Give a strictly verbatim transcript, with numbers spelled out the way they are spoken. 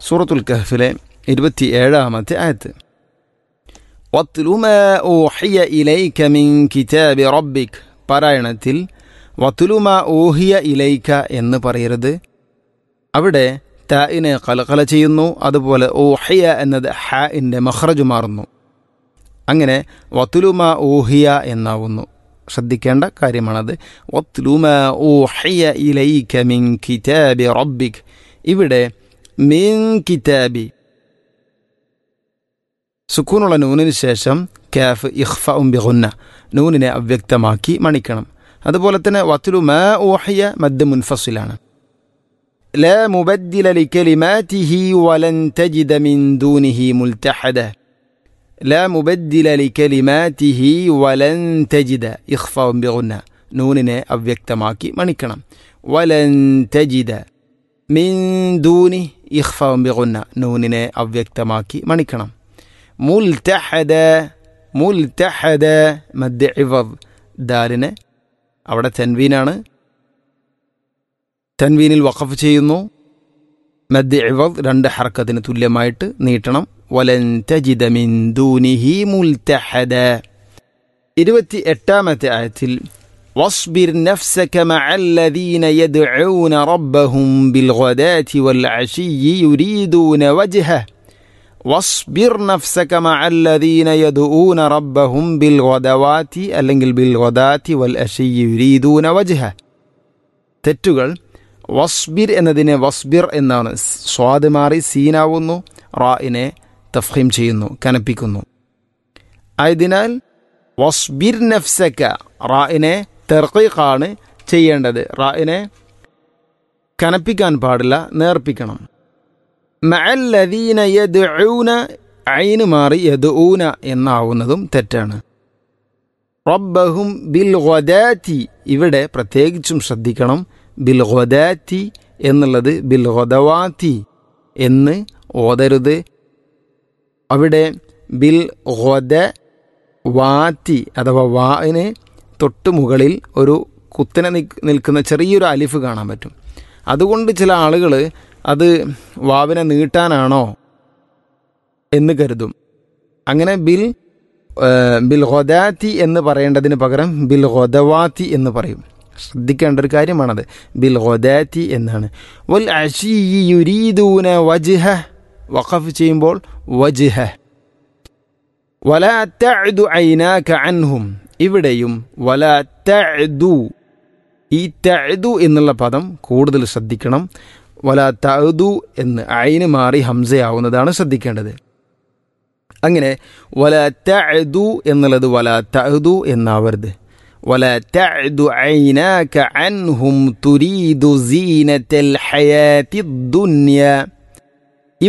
സൂറത്തുൽ കഹ്ഫിലെ ഇരുപത്തി ഏഴാമത്തെ ആയത്ത്. വത്ലു മാ ഊഹിയ ഇലൈക മിൻ കിതാബി റബ്ബിക്. പാരായണത്തിൽ വത്ലു മാ ഊഹിയ ഇലൈക എന്ന് പറയരുത്. അവിടെ താഇനെ ഖലഖല ചെയ്യുന്നു. അതുപോലെ ഊഹിയ എന്നത് ഹാഇൻ്റെ മഖ്റജ് മാറുന്നു. അങ്ങനെ വത്ലു മാ ഊഹിയ എന്നാവുന്നു. ശ്രദ്ധിക്കേണ്ട കാര്യമാണത്. വത്ലു മാ ഊഹിയ ഇലൈക മിൻ കിതാബി റബ്ബിക്. ഇവിടെ മിൻ കിതാബി സുക്കൂനുള്ള നൂനിന് ശേഷം കാഫ് ഇഖ്ഫഉം ബിഗുന്ന, നൂനിനെ അവ്യക്തമാക്കി മണിക്കണം. അതുപോലെ തന്നെ വത്ലു മാ ഊഹിയ മദ്ദ് മുൻഫസിലാണ്. ലാ മുബദ്ദില ലികലിമാതിഹി വലൻ തജിദ മിൻ ദൂനിഹി മുൽതഹദ. ലാ മുബദ്ദില ലികലിമാതിഹി വലൻ തജിദ ഇഖ്ഫഉം ബിഗുന്ന, നൂനിനെ അവ്യക്തമാക്കി മണിക്കണം. വലൻ തജിദ മിൻ ദൂനി ഇഖ്ഫഉം ബിഗുന്ന, നൂനിനെ അവ്യക്തമാക്കി മണിക്കണം. മുൽതഹദ മുൽതഹദ മദ്ദ് ഇവദ്, ദാലിനെ അവിടെ തൻവീനാണ്, തൻവീനിൽ വഖഫ് ചെയ്യുന്നു. മദ്ദ് ഇവദ് രണ്ട് ഹർക്കത്തിന് തുല്യമായിട്ട് നീട്ടണം. വലൻ തജിദ മിൻ ദൂനിഹി മുൽതഹദ. ഇരുപത്തി എട്ടാമത്തെ ആയത്തിൽ واصبر نفسك مع الذين يدعون ربهم بالغداة والعشي يريدون وجهه. واصبر نفسك مع الذين يدعون ربهم بالغدوات അല്ലെങ്കിൽ بالغداة والعشي يريدون وجهه. തെറ്റുകൾ വസ്ബിർ എന്നതിനെ വസ്ബിർ എന്നാണ്. സ്വാദ് മാറി സീനാവുന്നു. റാഇനെ തഫ്ഖീം ചെയ്യുന്നു, കനപ്പിക്കുന്നു. ആയതിനാൽ വസ്ബിർ നഫ്സക, റാഇനെ തർഖീഖാണ് ചെയ്യേണ്ടത്. റാഇനെ കനപ്പിക്കാൻ പാടില്ല, നേർപ്പിക്കണം. മഅല്ലദീന യദ്ഊന, ഐന് മാറി യദ്ഊന എന്നാവുന്നതും തെറ്റാണ്. റബ്ബഹും ബിൽ ഗദാതി, ഇവിടെ പ്രത്യേകിച്ചും ശ്രദ്ധിക്കണം. ബിൽ ഗദാതി എന്നുള്ളത് ബിൽ ഗദവാതി എന്ന് ഓതരുത്. അവിടെ ബിൽ ഗദവാതി അഥവാ വാഇന് തൊട്ട് മുകളിൽ ഒരു കുത്തനെ നിൽക്കുന്ന ചെറിയൊരു അലിഫ് കാണാൻ പറ്റും. അതുകൊണ്ട് ചില ആളുകൾ അത് വാവിനെ നീട്ടാനാണോ എന്ന് കരുതും. അങ്ങനെ ബിൽ ബിൽ ഗദാതി എന്ന് പറയേണ്ടതിന് പകരം ബിൽ ഗദവാതി എന്ന് പറയും. ശ്രദ്ധിക്കേണ്ട ഒരു കാര്യമാണത്. ബിൽ ഗദാതി എന്നാണ്. വൽ അശീ യുരീദൂന വജ്ഹ, വഖഫ് ചെയ്യുമ്പോൾ വജ്ഹ. വലാ തഅദു ഐനാക അൻഹും, ഇവിടെയും വലാ തഅദു, ഈ തഅദു എന്നുള്ള പദം കൂടുതൽ ശ്രദ്ധിക്കണം. വലാ തഅദു എന്ന് ഐന് മാറി ഹംസയാവുന്നതാണ് ശ്രദ്ധിക്കേണ്ടത്. അങ്ങനെ വലാ തഅദു എന്നുള്ളത് വലാ തഅദു എന്നാവരുത്. വലാ തഅദു ഐനാക അൻഹും തുരീദു സീനത്തൽ ഹയാത്തി ദുനിയ.